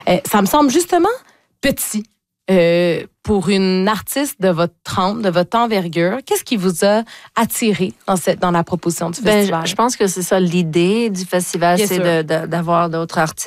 Ça me semble justement petit. Pour une artiste de votre trempe, de votre envergure, qu'est-ce qui vous a attiré dans la proposition du festival? Je pense que c'est ça l'idée du festival, c'est d'avoir d'autres artistes